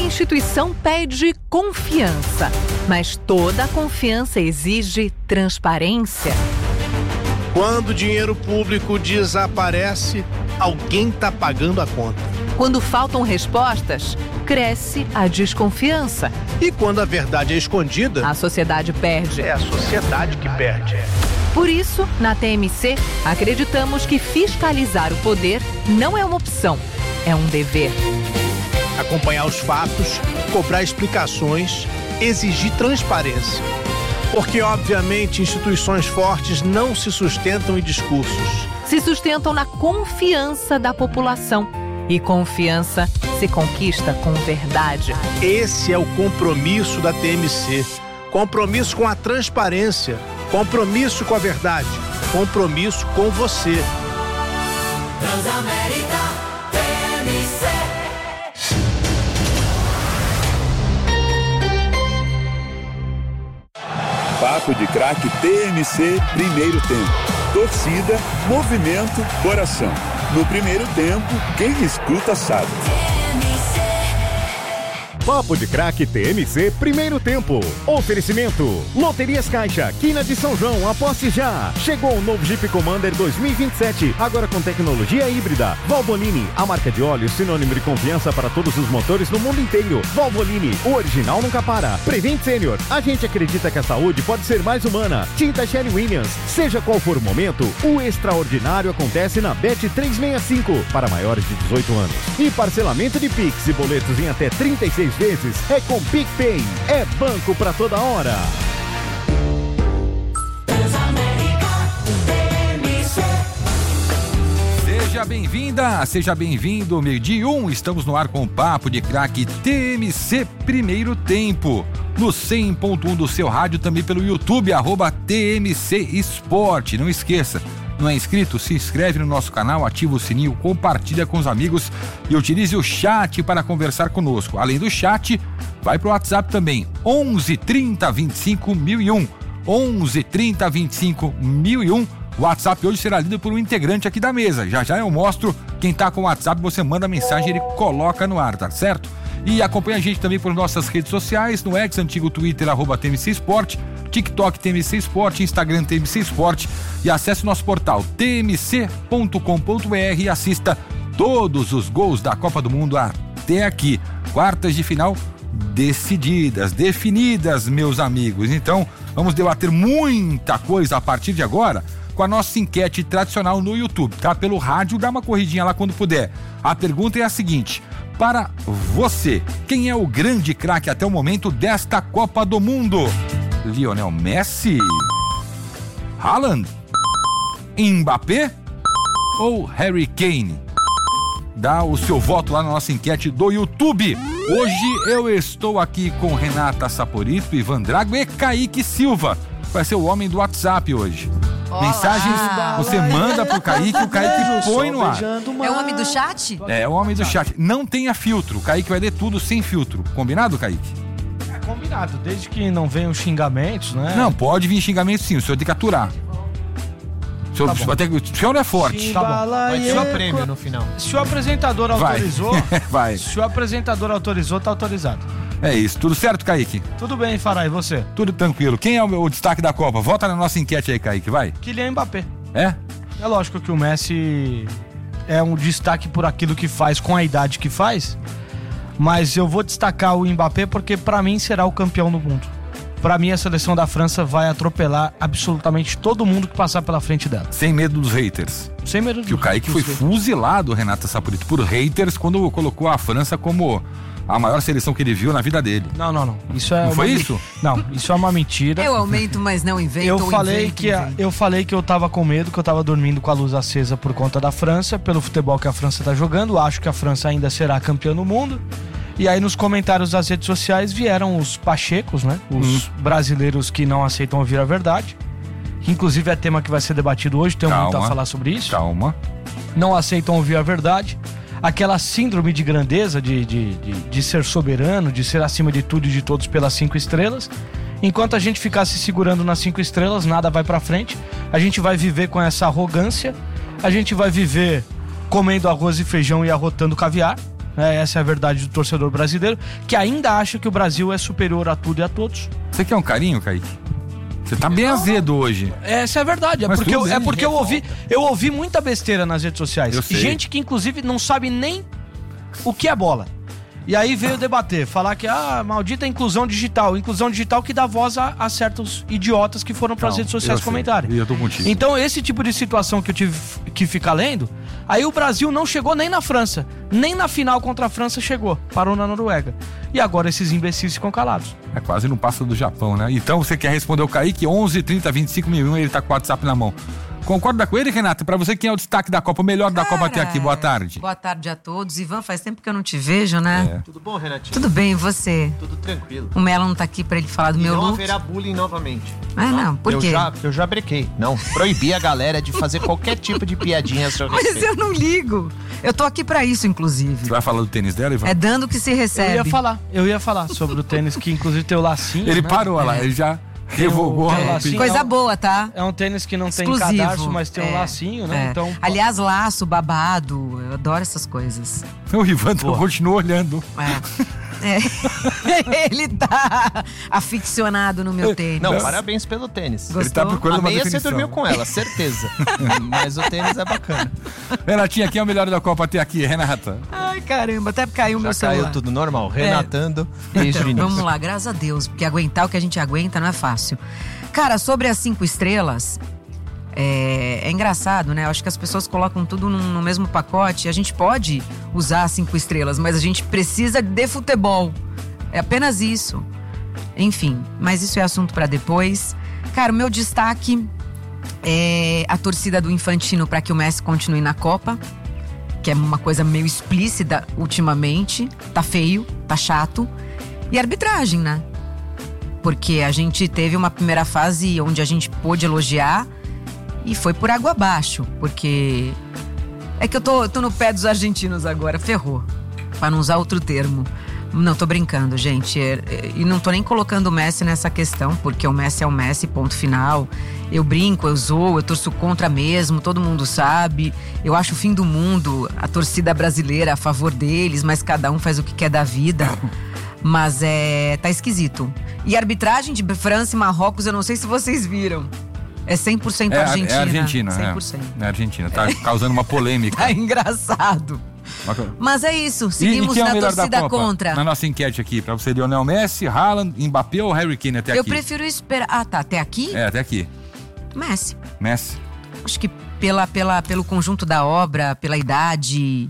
instituição pede confiança, mas toda confiança exige transparência. Quando o dinheiro público desaparece, alguém está pagando a conta. Quando faltam respostas, cresce a desconfiança. E quando a verdade é escondida, a sociedade perde. É a sociedade que perde. Por isso, na TMC, acreditamos que fiscalizar o poder não é uma opção, é um dever. Acompanhar os fatos, cobrar explicações, exigir transparência. Porque, obviamente, instituições fortes não se sustentam em discursos. Se sustentam na confiança da população. E confiança se conquista com verdade. Esse é o compromisso da TMC. Compromisso com a transparência. Compromisso com a verdade. Compromisso com você. Transamérica TMC. Papo de Craque TMC, primeiro tempo. Torcida, movimento, coração. No primeiro tempo, quem escuta sabe. Papo de Craque TMC, primeiro tempo. Oferecimento: Loterias Caixa, Quina de São João, aposte já. Chegou o novo Jeep Commander 2027, agora com tecnologia híbrida. Valvoline, a marca de óleo sinônimo de confiança para todos os motores no mundo inteiro. Valvoline, o original nunca para. Prevent Senior, a gente acredita que a saúde pode ser mais humana. Tinta Sherry Williams, seja qual for o momento, o extraordinário acontece na Bet 365, para maiores de 18 anos. E parcelamento de Pix e boletos em até 36 vezes é com PicPay. É banco pra toda hora. Seja bem-vinda, seja bem-vindo. Meio-dia 1, estamos no ar com o Papo de Craque TMC Primeiro Tempo. No 100.1 do seu rádio, também pelo YouTube, @TMC Esporte. Não esqueça. Não é inscrito? Se inscreve no nosso canal, ativa o sininho, compartilha com os amigos e utilize o chat para conversar conosco. Além do chat, vai pro WhatsApp também, 11 30 25 1001. 11 30 25 1001. O WhatsApp hoje será lido por um integrante aqui da mesa. Já já eu mostro quem tá com o WhatsApp, você manda mensagem e ele coloca no ar, tá certo? E acompanha a gente também por nossas redes sociais, no ex antigo Twitter, @TMC Esporte, TikTok TMC Esporte, Instagram TMC Esporte, e acesse o nosso portal tmc.com.br e assista todos os gols da Copa do Mundo até aqui. Quartas de final decididas, definidas, meus amigos. Então, vamos debater muita coisa a partir de agora com a nossa enquete tradicional no YouTube, tá? Pelo rádio, dá uma corridinha lá quando puder. A pergunta é a seguinte: para você, quem é o grande craque até o momento desta Copa do Mundo? Lionel Messi? Haaland? Mbappé? Ou Harry Kane? Dá o seu voto lá na nossa enquete do YouTube. Hoje eu estou aqui com Renata Saporito, Ivan Drago e Kaique Silva. Vai ser o homem do WhatsApp hoje. Mensagens você manda pro Kaique, o Kaique põe no ar. É o homem do chat? É o homem do chat. Não tenha filtro. O Kaique vai ler tudo sem filtro. Combinado, Kaique? É combinado, desde que não venham xingamentos, né? Não, pode vir xingamento sim, o senhor tem que aturar. O senhor, o senhor não é forte. Tá bom. Vai ter um prêmio no final. Se o apresentador autorizou, vai. Se o apresentador autorizou, tá autorizado. É isso, tudo certo, Kaique? Tudo bem, Fará, e você? Tudo tranquilo. Quem é o destaque da Copa? Vota na nossa enquete aí, Kaique, vai. Kylian Mbappé. É? É lógico que o Messi é um destaque por aquilo que faz, com a idade que faz, mas eu vou destacar o Mbappé porque pra mim será o campeão do mundo. Pra mim a seleção da França vai atropelar absolutamente todo mundo que passar pela frente dela. Sem medo dos haters. Sem medo dos haters. Que o Kaique foi fuzilado, Renata Saporito, por haters quando colocou a França como a maior seleção que ele viu na vida dele. Não. Isso é não foi isso? Não, isso é uma mentira. Eu aumento, mas não invento. Eu falei que eu tava com medo, que eu tava dormindo com a luz acesa por conta da França, pelo futebol que a França tá jogando. Acho que a França ainda será campeã do mundo. E aí nos comentários das redes sociais vieram os pachecos, né? Os brasileiros que não aceitam ouvir a verdade. Que inclusive é tema que vai ser debatido hoje, tem muito a falar sobre isso. Calma. Não aceitam ouvir a verdade. Aquela síndrome de grandeza, de ser soberano, de ser acima de tudo e de todos pelas 5 estrelas. Enquanto a gente ficar se segurando nas 5 estrelas, nada vai pra frente. A gente vai viver com essa arrogância. A gente vai viver comendo arroz e feijão e arrotando caviar. Essa é a verdade do torcedor brasileiro, que ainda acha que o Brasil é superior a tudo e a todos. Você quer um carinho, Kaique? Você tá bem azedo hoje. Essa é a verdade, Mas porque eu ouvi muita besteira nas redes sociais. Eu sei. Gente que inclusive não sabe nem o que é bola. E aí veio debater, falar que maldita inclusão digital que dá voz a certos idiotas que foram para as redes sociais comentarem. Eu tô contigo. Então esse tipo de situação que eu tive que ficar lendo, aí o Brasil não chegou nem na França, nem na final contra a França chegou, parou na Noruega. E agora esses imbecis ficam calados. É quase no passo do Japão, né? Então você quer responder o Kaique, 11 30 25 1001, ele tá com o WhatsApp na mão. Concorda com ele, Renata? Pra você, quem é o destaque da Copa, o melhor da Copa até aqui? Boa tarde. Boa tarde a todos. Ivan, faz tempo que eu não te vejo, né? É. Tudo bom, Renatinho? Tudo bem, e você? Tudo tranquilo. O Melo não tá aqui pra ele falar do meu não look? haverá bullying novamente. Não, por quê? Eu já brequei. Não, proibi a galera de fazer qualquer tipo de piadinha a seu Mas respeito. eu não ligo. Eu tô aqui pra isso, inclusive. Você vai falar do tênis dela, Ivan? É dando que se recebe. Eu ia falar sobre o tênis, que inclusive tem o lacinho. Ele né? parou, olha lá, ele já revogou tem o a lacinho. Coisa boa, tá? É um tênis que não tem Exclusivo. cadarço, mas tem um lacinho, né? É. Então, aliás, laço, babado, eu adoro essas coisas. O Ivan continua olhando. Ele tá aficionado no meu tênis. Não, parabéns pelo tênis. Gostou? Ele tá procurando A uma meia você definição. dormiu com ela, certeza. Mas o tênis é bacana. Renatinha, quem é o melhor da Copa até aqui, Renata? Ai, caramba, até caiu meu Já celular. caiu tudo normal, renatando desde o Então, início. vamos lá, graças a Deus, porque aguentar o que a gente aguenta não é fácil. Cara, sobre as 5 estrelas, é engraçado, né? Eu acho que as pessoas colocam tudo no mesmo pacote. A gente pode usar as 5 estrelas, mas a gente precisa de futebol. É apenas isso. Enfim, mas isso é assunto pra depois. Cara, o meu destaque é a torcida do Infantino pra que o Messi continue na Copa, que é uma coisa meio explícita ultimamente. Tá feio, tá chato. E a arbitragem, né? Porque a gente teve uma primeira fase onde a gente pôde elogiar e foi por água abaixo. Porque é que eu tô no pé dos argentinos agora, ferrou. Pra não usar outro termo. Não, tô brincando, gente. E não tô nem colocando o Messi nessa questão, porque o Messi é o Messi, ponto final. Eu brinco, eu zoo, eu torço contra mesmo, todo mundo sabe. Eu acho o fim do mundo, a torcida brasileira a favor deles, mas cada um faz o que quer da vida. Mas tá esquisito. E a arbitragem de França e Marrocos, eu não sei se vocês viram. É 100% Argentina. É Argentina, 100%. É Argentina, tá causando uma polêmica. Tá engraçado. Mas é isso, seguimos quem é o na melhor da torcida Copa? contra. Na nossa enquete aqui, pra você, Lionel Messi, Haaland, Mbappé ou Harry Kane até Eu aqui? prefiro esperar. Ah, tá, até aqui? É, até aqui. Messi. Messi. Acho que pelo conjunto da obra, pela idade,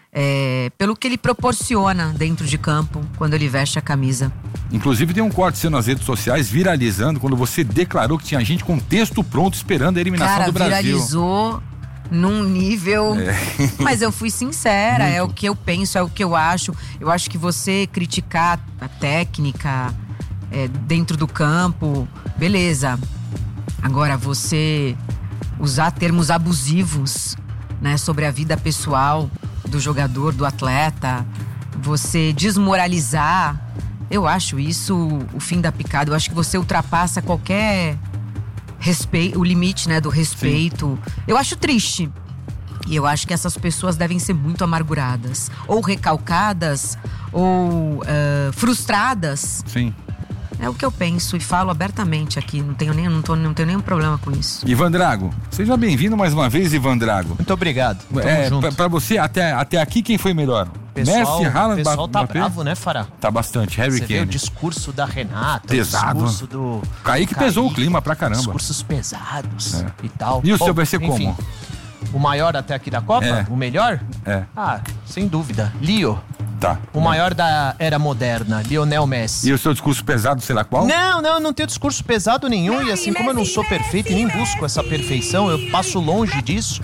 pelo que ele proporciona dentro de campo quando ele veste a camisa. Inclusive tem um corte seu nas redes sociais viralizando quando você declarou que tinha gente com texto pronto esperando a eliminação do Brasil. Viralizou num nível... Mas eu fui sincera, é o que eu penso, é o que eu acho. Eu acho que você criticar a técnica dentro do campo, beleza. Agora, você usar termos abusivos, né, sobre a vida pessoal do jogador, do atleta, você desmoralizar, eu acho isso o fim da picada. Eu acho que você ultrapassa qualquer respeito, o limite, né, do respeito. Sim. Eu acho triste. E eu acho que essas pessoas devem ser muito amarguradas. Ou recalcadas, ou frustradas. Sim. É o que eu penso e falo abertamente aqui. Não tenho nenhum problema com isso. Ivan Drago, seja bem-vindo mais uma vez, Ivan Drago. Muito obrigado. Tamo junto. Pra você, até aqui, quem foi melhor? Pessoal, Messi, Haaland, o pessoal tá Mbappé? bravo, né, Fará? Tá bastante, Harry Você Kane. vê o discurso da Renata, pesado. o discurso do Kaique pesou o clima pra caramba. Discursos pesados e tal. E o seu vai ser enfim, como? O maior até aqui da Copa? O melhor? Ah, sem dúvida. Leo. Tá. O maior da era moderna, Lionel Messi. E o seu discurso pesado, sei lá qual? Não tenho discurso pesado nenhum. E assim como eu não sou perfeito e nem busco essa perfeição, eu passo longe disso.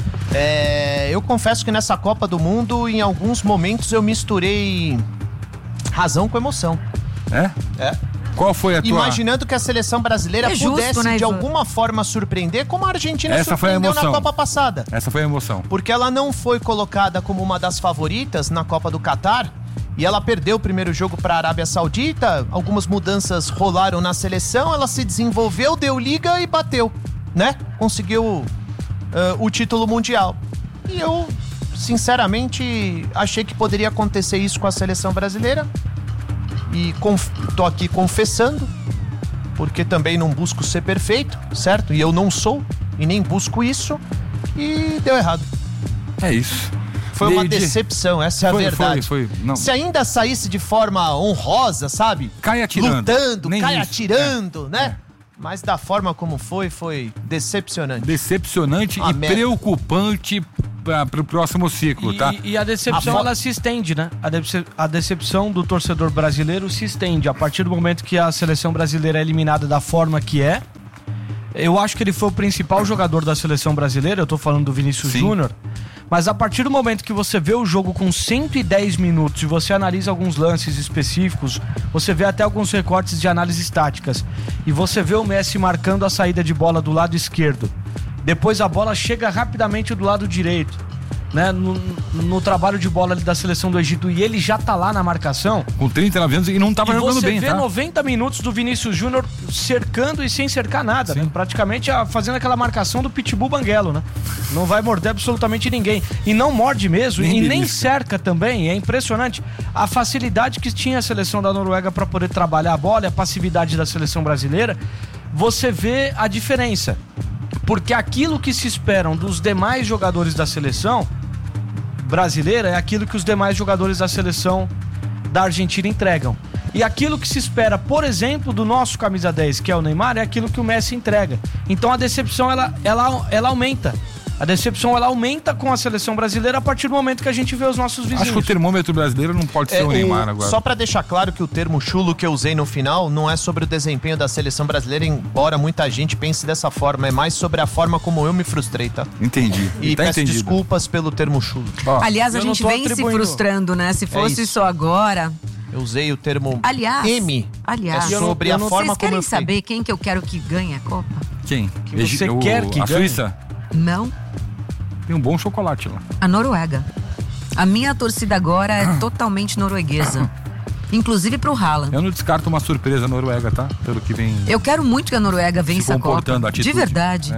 Eu confesso que nessa Copa do Mundo, em alguns momentos, eu misturei razão com emoção. É? Qual foi a tua... Imaginando que a seleção brasileira pudesse, né, de Ivan? alguma forma, surpreender, como a Argentina Essa foi a surpreendeu na emoção. Copa passada. Essa foi a emoção. Porque ela não foi colocada como uma das favoritas na Copa do Catar. E ela perdeu o primeiro jogo para a Arábia Saudita. Algumas mudanças rolaram na seleção. Ela se desenvolveu, deu liga e bateu, né? Conseguiu o título mundial. E eu sinceramente, achei que poderia acontecer isso com a seleção brasileira. E tô aqui confessando, porque também não busco ser perfeito, certo? E eu não sou, e nem busco isso. E deu errado. É isso. Foi uma decepção, essa é a verdade. Não. Se ainda saísse de forma honrosa, sabe? Cai atirando. Lutando, Nem cai isso. atirando, né? Mas da forma como foi decepcionante. Decepcionante e preocupante para o próximo ciclo, tá? E a decepção, ela se estende, né? A decepção do torcedor brasileiro se estende. A partir do momento que a seleção brasileira é eliminada da forma que é, eu acho que ele foi o principal jogador da seleção brasileira, eu tô falando do Vinícius Júnior, mas a partir do momento que você vê o jogo com 110 minutos e você analisa alguns lances específicos, você vê até alguns recortes de análises táticas, e você vê o Messi marcando a saída de bola do lado esquerdo, depois a bola chega rapidamente do lado direito, né, no trabalho de bola ali da seleção do Egito, e ele já tá lá na marcação. Com 39 anos e não tava jogando bem, tá? Você vê 90 minutos do Vinícius Júnior cercando e sem cercar nada, né? Praticamente fazendo aquela marcação do Pitbull Banguelo, né? Não vai morder absolutamente ninguém. E não morde mesmo, nem cerca também. É impressionante a facilidade que tinha a seleção da Noruega para poder trabalhar a bola e a passividade da seleção brasileira. Você vê a diferença. Porque aquilo que se esperam dos demais jogadores da seleção brasileira é aquilo que os demais jogadores da seleção da Argentina entregam. E aquilo que se espera, por exemplo, do nosso camisa 10, que é o Neymar, é aquilo que o Messi entrega. Então a decepção, ela aumenta. A decepção, ela aumenta com a seleção brasileira a partir do momento que a gente vê os nossos vizinhos. Acho que o termômetro brasileiro não pode ser o Neymar agora. Só pra deixar claro que o termo chulo que eu usei no final não é sobre o desempenho da seleção brasileira, embora muita gente pense dessa forma, é mais sobre a forma como eu me frustrei, tá? Entendi. E peço desculpas pelo termo chulo. Aliás, a gente vem se frustrando, né? Se fosse só agora... Eu usei o termo M. Aliás, sobre a forma como eu fui. Vocês querem saber quem que eu quero que ganhe a Copa? Quem? Que você quer que ganhe? A Suíça? Não. Tem um bom chocolate lá. A Noruega. A minha torcida agora é totalmente norueguesa. Inclusive pro Haaland. Eu não descarto uma surpresa Noruega, tá? Pelo que vem... Eu quero muito que a Noruega vença a Copa. Atitude. De verdade.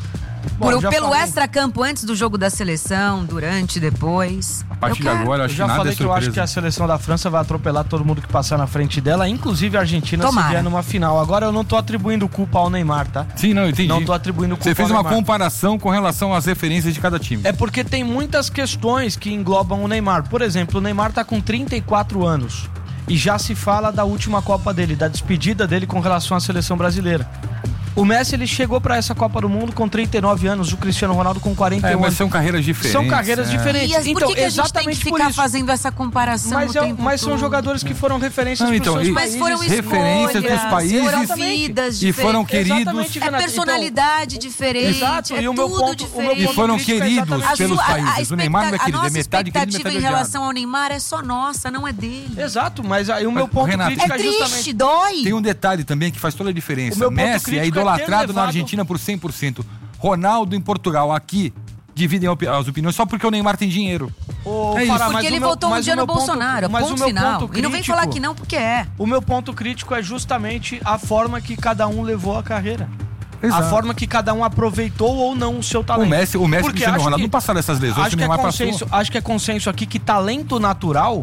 Bom, pelo extracampo antes do jogo da seleção, durante, depois. A partir de agora, eu já falei que eu acho que a seleção da França vai atropelar todo mundo que passar na frente dela, inclusive a Argentina, se vier numa final. Agora eu não tô atribuindo culpa ao Neymar, tá? Sim, não, entendi. Não tô atribuindo culpa ao Neymar. Você Neymar. fez uma comparação com relação às referências de cada time. É porque tem muitas questões que englobam o Neymar. Por exemplo, o Neymar tá com 34 anos e já se fala da última Copa dele, da despedida dele com relação à seleção brasileira. O Messi, ele chegou para essa Copa do Mundo com 39 anos, o Cristiano Ronaldo com 41 anos. Mas são carreiras diferentes. São carreiras diferentes. E por que a gente tem que ficar fazendo essa comparação mas são jogadores que foram referências para os seus mas países. foram referências para os países foram vidas e foram queridos. É personalidade diferente. Exato. É e o meu tudo ponto, diferente. E foram queridos pelos países. O Neymar não é querido, é metade querido, metade em relação ao Neymar é só nossa, não é dele. Exato, mas aí o meu ponto crítico é justamente... dói. Tem um detalhe também que faz toda a diferença. Messi é idolatrado na Argentina por 100%. Ronaldo em Portugal, aqui, dividem as opiniões só porque o Neymar tem dinheiro. Porque ele votou um dia no Bolsonaro, ponto final. E não vem falar que não, porque é. O meu ponto crítico é justamente a forma que cada um levou a carreira. Exato. A forma que cada um aproveitou ou não o seu talento. O Messi e o Cristiano Ronaldo não passaram essas lesões, acho que é consenso aqui que talento natural,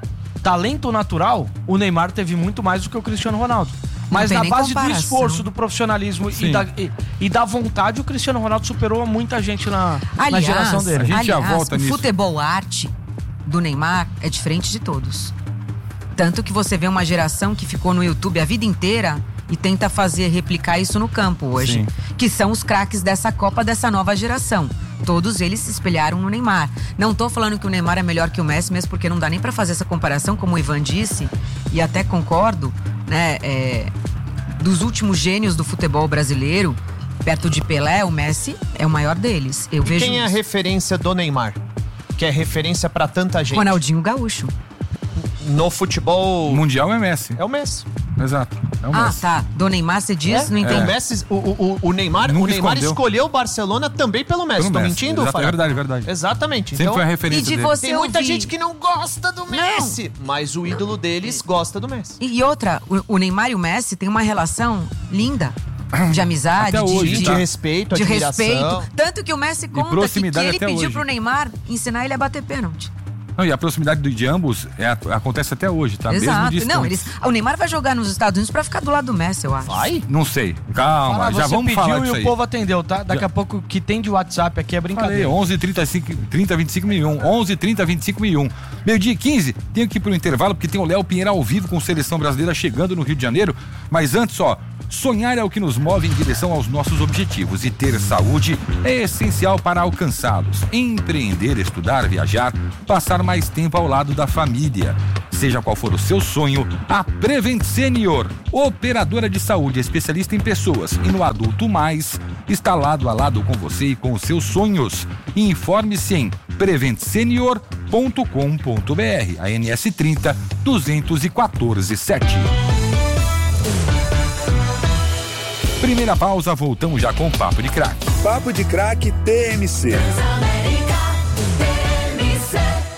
o Neymar teve muito mais do que o Cristiano Ronaldo. Mas na base do esforço, do profissionalismo e da vontade, o Cristiano Ronaldo superou muita gente na geração dele. A gente já volta nisso. O futebol arte do Neymar é diferente de todos. Tanto que você vê uma geração que ficou no YouTube a vida inteira e tenta replicar isso no campo hoje. Sim. Que são os craques dessa Copa, dessa nova geração. Todos eles se espelharam no Neymar. Não tô falando que o Neymar é melhor que o Messi, mesmo porque não dá nem pra fazer essa comparação, como o Ivan disse, e até concordo, né? Dos últimos gênios do futebol brasileiro, perto de Pelé, o Messi é o maior deles. Quem é a referência do Neymar? Que é referência pra tanta gente? Ronaldinho Gaúcho. No futebol mundial é Messi. É o Messi. Exato. É o Messi. Tá. Do Neymar você diz? Não entendi. O Messi, o Neymar escolheu o Barcelona também pelo Messi. Tô mentindo, Fábio? É verdade. Exatamente. Sempre foi a referência dele. Tem muita gente que não gosta do Messi, mas o ídolo deles gosta do Messi. E outra, o Neymar e o Messi têm uma relação linda. de amizade, Até hoje, de tá? respeito, de admiração. respeito. Tanto que o Messi conta que proximidade ele até pediu hoje. pro Neymar ensinar ele a bater pênalti. Não, e a proximidade de ambos acontece até hoje, tá? Mesmo Exato. distante. Não, o Neymar vai jogar nos Estados Unidos pra ficar do lado do Messi, eu acho. Vai? Não sei. Calma, já você vamos pediu falar e disso o aí. povo atendeu, tá? Daqui a pouco o que tem de WhatsApp aqui é Falei, brincadeira. 11 30 25 1001. 11 30 25 1001. Meio-dia e 15, tenho que ir pro intervalo porque tem o Léo Pinheiro ao vivo com Seleção Brasileira chegando no Rio de Janeiro. Mas antes, sonhar é o que nos move em direção aos nossos objetivos e ter saúde é essencial para alcançá-los. Empreender, estudar, viajar, passar mais tempo ao lado da família. Seja qual for o seu sonho, a Prevent Senior, operadora de saúde especialista em pessoas e no Adulto Mais, está lado a lado com você e com os seus sonhos. Informe-se em preventsenior.com.br, ANS 30 214 7. Primeira pausa, voltamos já com o Papo de Craque. Papo de Craque TMC. Transamérica TMC.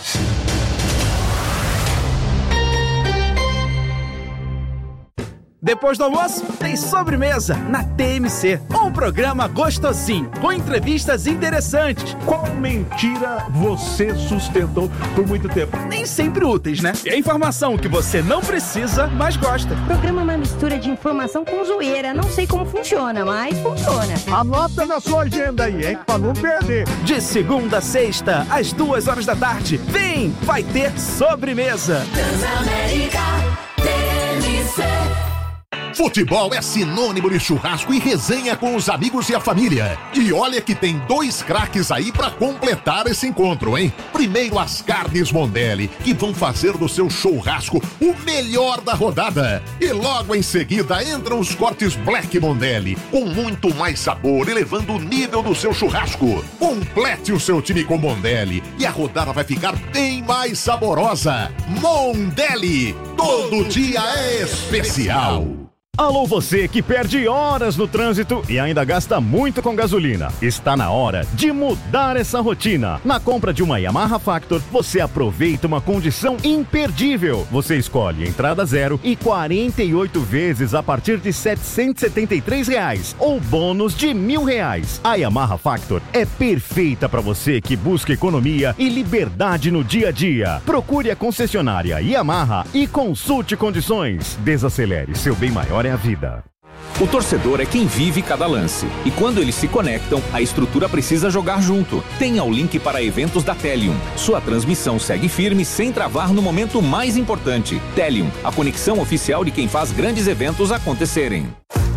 Depois do almoço, tem sobremesa na TMC. Um programa gostosinho, com entrevistas interessantes. Qual mentira você sustentou por muito tempo? Nem sempre úteis, né? E a informação que você não precisa, mas gosta. O programa é uma mistura de informação com zoeira. Não sei como funciona, mas funciona. Anota na sua agenda aí, hein? Pra não perder. De segunda a sexta, às 2h da tarde. Vem, vai ter sobremesa. Transamérica TMC. Futebol é sinônimo de churrasco e resenha com os amigos e a família. E olha que tem 2 craques aí pra completar esse encontro, hein? Primeiro as carnes Mondelli, que vão fazer do seu churrasco o melhor da rodada. E logo em seguida entram os cortes Black Mondelli, com muito mais sabor, elevando o nível do seu churrasco. Complete o seu time com Mondelli e a rodada vai ficar bem mais saborosa. Mondelli, todo dia é especial. Alô, você que perde horas no trânsito e ainda gasta muito com gasolina. Está na hora de mudar essa rotina. Na compra de uma Yamaha Factor, você aproveita uma condição imperdível. Você escolhe entrada 0 e 48 vezes a partir de R$ 773 ou bônus de R$1.000. A Yamaha Factor é perfeita para você que busca economia e liberdade no dia a dia. Procure a concessionária Yamaha e consulte condições. Desacelere, seu bem maior é a vida. O torcedor é quem vive cada lance. E quando eles se conectam, a estrutura precisa jogar junto. Tenha o link para eventos da Telium. Sua transmissão segue firme sem travar no momento mais importante. Telium, a conexão oficial de quem faz grandes eventos acontecerem.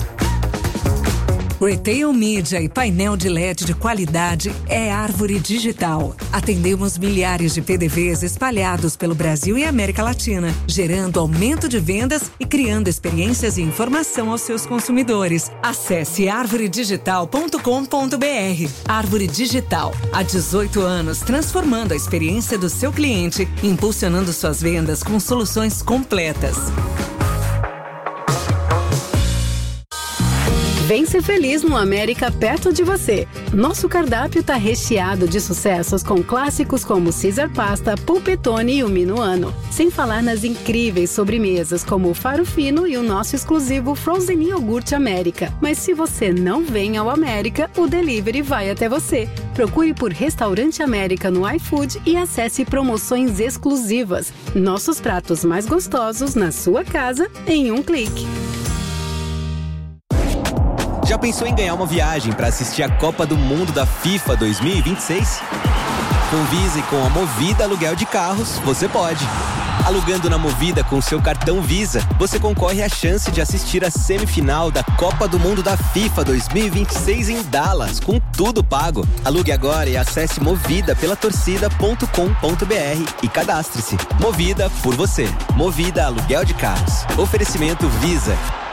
Retail Media e painel de LED de qualidade é Árvore Digital. Atendemos milhares de PDVs espalhados pelo Brasil e América Latina, gerando aumento de vendas e criando experiências e informação aos seus consumidores. Acesse arvoredigital.com.br. Árvore Digital, há 18 anos transformando a experiência do seu cliente, impulsionando suas vendas com soluções completas. Vem ser feliz no América perto de você. Nosso cardápio tá recheado de sucessos com clássicos como Caesar Pasta, Pulpetone e o Minuano. Sem falar nas incríveis sobremesas como o Faro Fino e o nosso exclusivo Frozen Iogurte América. Mas se você não vem ao América, o delivery vai até você. Procure por Restaurante América no iFood e acesse promoções exclusivas. Nossos pratos mais gostosos na sua casa em um clique. Já pensou em ganhar uma viagem para assistir a Copa do Mundo da FIFA 2026? Com Visa e com a Movida Aluguel de Carros, você pode. Alugando na Movida com seu cartão Visa, você concorre à chance de assistir a semifinal da Copa do Mundo da FIFA 2026 em Dallas, com tudo pago. Alugue agora e acesse Movida pela torcida.com.br e cadastre-se. Movida por você. Movida Aluguel de Carros. Oferecimento Visa.